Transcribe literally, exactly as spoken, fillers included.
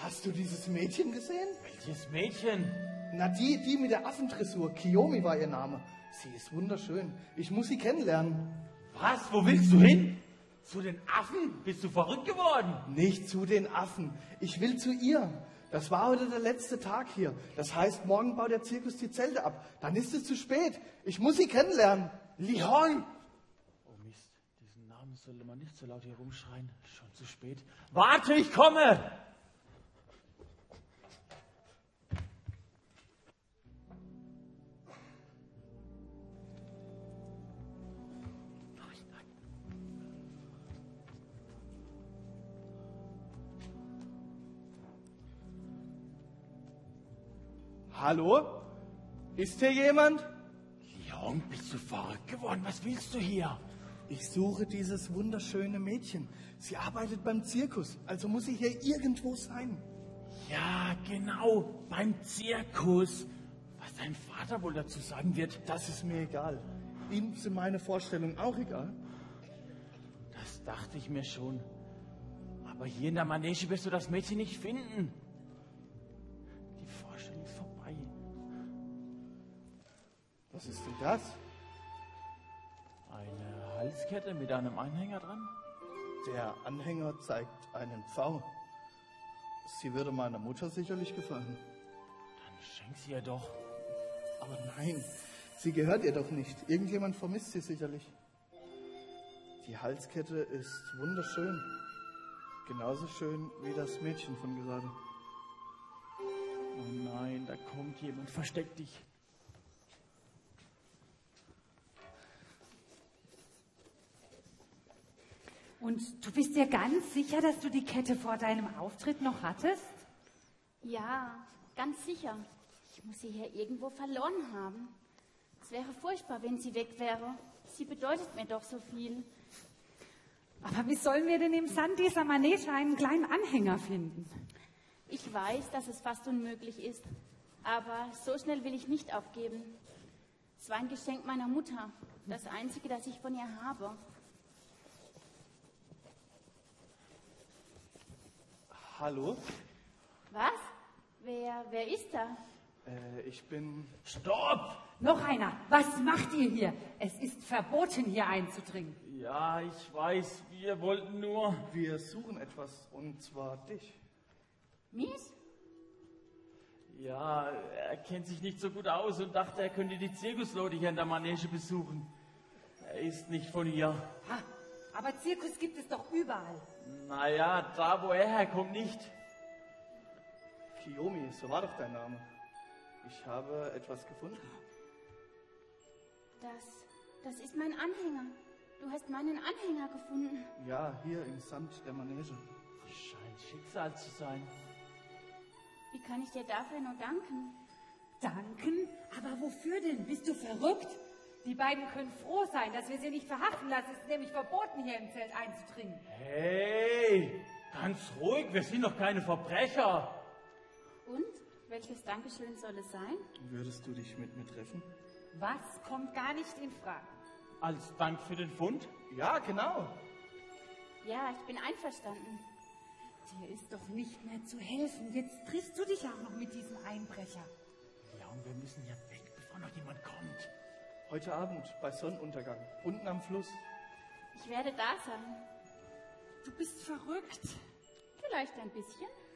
Hast du dieses Mädchen gesehen? Welches Mädchen? Na, die, die mit der Affendressur. Kiyomi war ihr Name. Sie ist wunderschön. Ich muss sie kennenlernen. Was? Wo willst du hin? Zu den Affen? Bist du verrückt geworden? Nicht zu den Affen. Ich will zu ihr. Das war heute der letzte Tag hier. Das heißt, morgen baut der Zirkus die Zelte ab. Dann ist es zu spät. Ich muss sie kennenlernen. Leon! Oh Mist, diesen Namen sollte man nicht so laut hier rumschreien. Schon zu spät. Warte, ich komme! Hallo? Ist hier jemand? Leon, bist du verrückt geworden? Was willst du hier? Ich suche dieses wunderschöne Mädchen. Sie arbeitet beim Zirkus, also muss sie hier irgendwo sein. Ja, genau, beim Zirkus. Was dein Vater wohl dazu sagen wird, Das ist mir egal. Ihm sind meine Vorstellungen auch egal. das dachte ich mir schon. Aber hier in der Manege wirst du das Mädchen nicht finden. Die Vorstellung ist vorbei. Was ist denn das? Eine Halskette mit einem Anhänger dran? Der Anhänger zeigt einen Pfau. Sie würde meiner Mutter sicherlich gefallen. Dann schenk sie ihr doch. Aber nein, sie gehört ihr doch nicht. Irgendjemand vermisst sie sicherlich. Die Halskette ist wunderschön. Genauso schön wie das Mädchen von gerade. Oh nein, da kommt jemand. Versteck dich. Und du bist dir ganz sicher, dass du die Kette vor deinem Auftritt noch hattest? Ja, ganz sicher. Ich muss sie hier irgendwo verloren haben. Es wäre furchtbar, wenn sie weg wäre. Sie bedeutet mir doch so viel. Aber wie sollen wir denn im Sand dieser Manege einen kleinen Anhänger finden? Ich weiß, dass es fast unmöglich ist. Aber so schnell will ich nicht aufgeben. Es war ein Geschenk meiner Mutter. Das einzige, das ich von ihr habe. Hallo? Was? Wer, wer ist da? Äh, ich bin... Stopp! Noch einer. Was macht ihr hier? Es ist verboten, hier einzudringen. Ja, ich weiß, wir wollten nur... Wir suchen etwas, und zwar dich. Mich? Ja, er kennt sich nicht so gut aus und dachte, er könnte die Zirkusleute hier in der Manege besuchen. Er ist nicht von hier. Ha, aber Zirkus gibt es doch überall. Naja, da wo er herkommt, nicht. Kiyomi, so war doch dein Name. Ich habe etwas gefunden. Das, das ist mein Anhänger. Du hast meinen Anhänger gefunden. Ja, hier im Sand der Manege. Scheint Schicksal zu sein. Wie kann ich dir dafür nur danken? Danken? Aber wofür denn? Bist du verrückt? Die beiden können froh sein, dass wir sie nicht verhaften lassen. Es ist nämlich verboten, hier im Zelt einzudringen. Hey, ganz ruhig, wir sind doch keine Verbrecher. Und? Welches Dankeschön soll es sein? Würdest du dich mit mir treffen? Was kommt gar nicht in Frage? Als Dank für den Fund? Ja, genau. Ja, ich bin einverstanden. Dir ist doch nicht mehr zu helfen. Jetzt triffst du dich auch noch mit diesem Einbrecher. Ja, und wir müssen ja weg, bevor noch jemand kommt. Heute Abend bei Sonnenuntergang, unten am Fluss. Ich werde da sein. Du bist verrückt. Vielleicht ein bisschen.